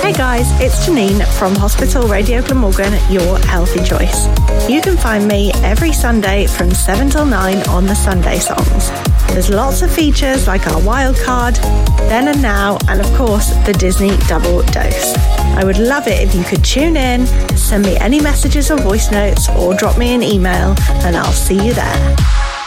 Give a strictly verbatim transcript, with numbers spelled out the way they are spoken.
Hey guys, it's Janine from Hospital Radio Glamorgan, your healthy choice. You can find me every Sunday from seven till nine on the Sunday Songs. There's lots of features like our wild card, Then and Now, and of course the Disney Double Dose. I would love it if you could tune in, send me any messages or voice notes, or drop me an email, and I'll see you there.